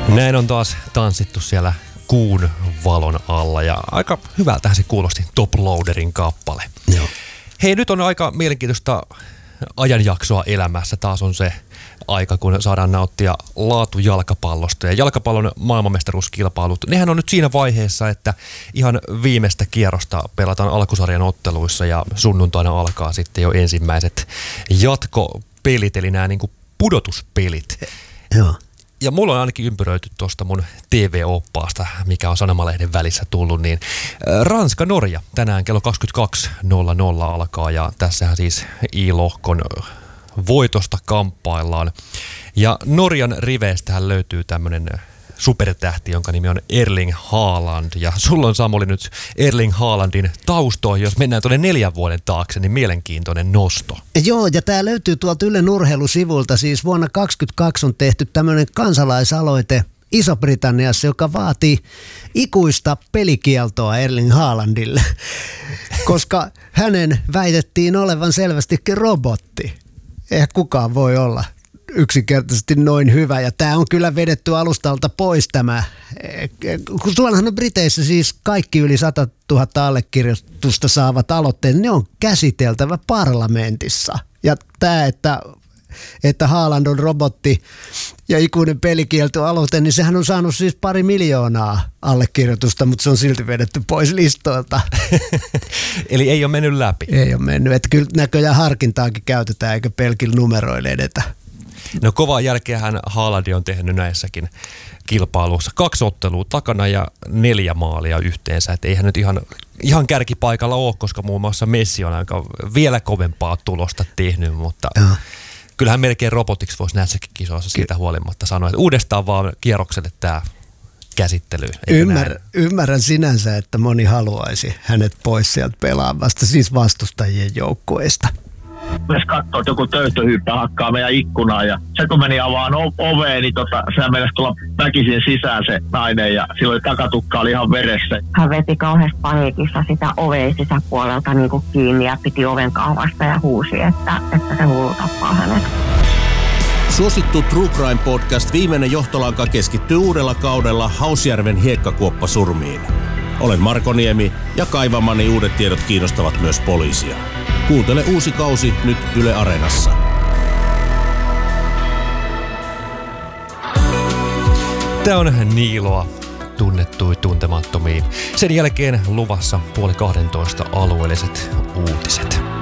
Näin on taas tanssittu siellä kuun valon alla ja aika hyvältähän se kuulosti Top Loaderin kappale. Joo. Hei, nyt on aika mielenkiintoista ajanjaksoa elämässä. Taas on se aika, kun saadaan nauttia laatujalkapallosta. Ja jalkapallon maailmanmestaruuskilpailut, nehän on nyt siinä vaiheessa, että ihan viimeistä kierrosta pelataan alkusarjan otteluissa ja sunnuntaina alkaa sitten jo ensimmäiset jatkopelit, eli nämä niin kuin pudotuspelit. Joo. Ja mulla on ainakin ympyröity tuosta mun TV-oppaasta, mikä on Sanomalehden välissä tullut, niin Ranska-Norja tänään kello 22.00 alkaa ja tässähän siis I-lohkon voitosta kamppaillaan. Ja Norjan riveistähän löytyy tämmönen supertähti, jonka nimi on Erling Haaland. Ja sulla on, Samuli, nyt Erling Haalandin taustoihin, jos mennään tuonne 4 vuoden taakse, niin mielenkiintoinen nosto. Joo, ja tämä löytyy tuolta Ylen urheilusivulta. Siis vuonna 2022 on tehty tämmöinen kansalaisaloite Iso-Britanniassa, joka vaatii ikuista pelikieltoa Erling Haalandille, koska hänen väitettiin olevan selvästikin robotti. Eihän kukaan voi olla yksinkertaisesti noin hyvä, ja tämä on kyllä vedetty alustalta pois tämä. Kun tuollahan on Briteissä siis kaikki yli 100 000 allekirjoitusta saavat aloitteet, ne on käsiteltävä parlamentissa. Ja tämä, että Haaland on robotti ja ikuinen pelikieltoaloite, niin sehän on saanut siis 2 miljoonaa allekirjoitusta, mutta se on silti vedetty pois listoilta. Eli ei ole mennyt läpi. Ei ole mennyt, että kyllä näköjään harkintaakin käytetään, eikä pelkillä numeroilla edetä. No kovaa jälkeähän Haaland on tehnyt näissäkin kilpailuissa 2 ottelua takana ja 4 maalia yhteensä. Et eihän nyt ihan kärkipaikalla ole, koska muun muassa Messi on aika vielä kovempaa tulosta tehnyt, mutta kyllähän melkein robotiksi voisi näissäkin kisoissa siitä huolimatta sanoa, että uudestaan vaan kierrokselle tämä käsittely. Ymmärrän sinänsä, että moni haluaisi hänet pois sieltä pelaamasta, siis vastustajien joukkueista. Myös katsoo, että joku töyttöhyyppä hakkaa meidän ikkunaan ja se kun meni avaan oveen, niin sehän mennessä tulla väkisin sisään se nainen ja silloin takatukka oli ihan veressä. Hän veti kauheasti paniikissa sitä oveen sisäpuolelta niin kuin kiinni ja piti oven kaavasta ja huusi, että se hullu tappaa hänet. Suosittu True Crime Podcast Viimeinen johtolanka keskittyy uudella kaudella Hausjärven hiekkakuoppasurmiin. Olen Marko Niemi ja kaivamani uudet tiedot kiinnostavat myös poliisia. Kuuntele uusi kausi nyt Yle Areenassa. Tämä on Niiloa, tunnettui tuntemattomiin. Sen jälkeen luvassa 11:30 alueelliset uutiset.